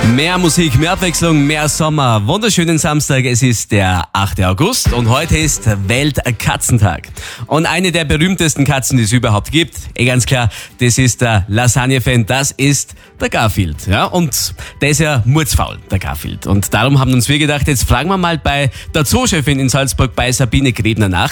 Mehr Musik, mehr Abwechslung, mehr Sommer. Wunderschönen Samstag, es ist der 8. August und heute ist Weltkatzentag. Und eine der berühmtesten Katzen, die es überhaupt gibt, ganz klar, das ist der Lasagne-Fan, das ist der Garfield. Ja, und der ist ja murzfaul, der Garfield. Und darum haben uns wir gedacht, jetzt fragen wir mal bei der Zoo-Chefin in Salzburg, bei Sabine Grebner nach.